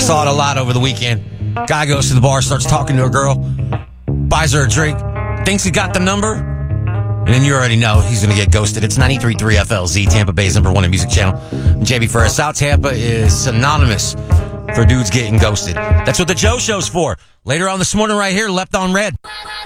Saw it a lot over the weekend. Guy goes to the bar, starts talking to a girl, buys her a drink, thinks he got the number, and then you already know he's going to get ghosted. It's 93.3 FLZ, Tampa Bay's #1 music channel. I'm JB Ferris. South Tampa is synonymous for dudes getting ghosted. That's what the Joe Show's for. Later on this morning right here, Left on Red.